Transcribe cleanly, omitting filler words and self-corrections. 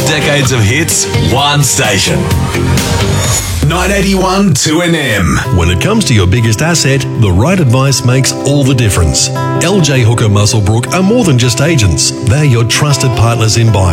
decades of hits, one station. 981 2NM. When it comes to your biggest asset, the right advice makes all the difference. LJ Hooker Muswellbrook are more than just agents. They're your trusted partners in buying.